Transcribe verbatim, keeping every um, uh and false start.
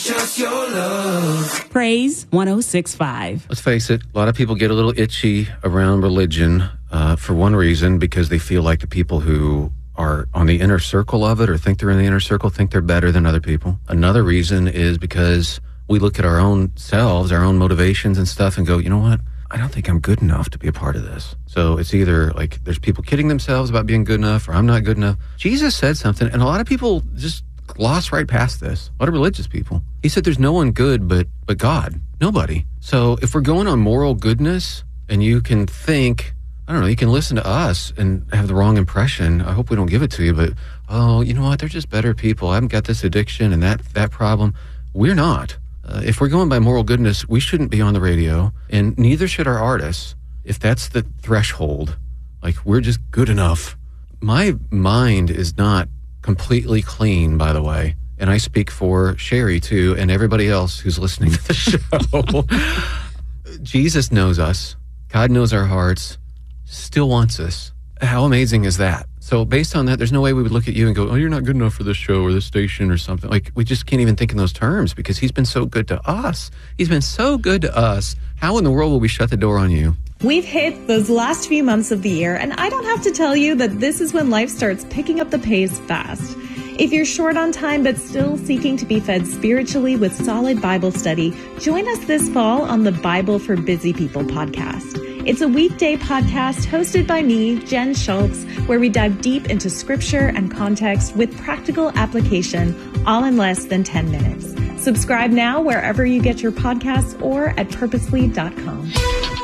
just your love. Praise one oh six point five. Let's face it, a lot of people get a little itchy around religion uh, for one reason, because they feel like the people who are on the inner circle of it or think they're in the inner circle think they're better than other people. Another reason is because we look at our own selves, our own motivations and stuff and go, you know what? I don't think I'm good enough to be a part of this. So it's either like there's people kidding themselves about being good enough or I'm not good enough. Jesus said something, and a lot of people just gloss right past this. A lot of religious people. He said there's no one good but but God. Nobody. So if we're going on moral goodness and you can think, I don't know, you can listen to us and have the wrong impression. I hope we don't give it to you, but, oh, you know what? They're just better people. I haven't got this addiction and that, that problem. We're not. Uh, if we're going by moral goodness, we shouldn't be on the radio, and neither should our artists. If that's the threshold, like we're just good enough. My mind is not completely clean, by the way, and I speak for Sherry too, and everybody else who's listening to the show. Jesus knows us. God knows our hearts. Still wants us. How amazing is that? So based on that, there's no way we would look at you and go, oh, you're not good enough for this show or this station or something. Like, we just can't even think in those terms because he's been so good to us. He's been so good to us. How in the world will we shut the door on you? We've hit those last few months of the year, and I don't have to tell you that this is when life starts picking up the pace fast. If you're short on time but still seeking to be fed spiritually with solid Bible study, join us this fall on the Bible for Busy People podcast. It's a weekday podcast hosted by me, Jen Schultz, where we dive deep into scripture and context with practical application, all in less than ten minutes. Subscribe now wherever you get your podcasts or at purposely dot com.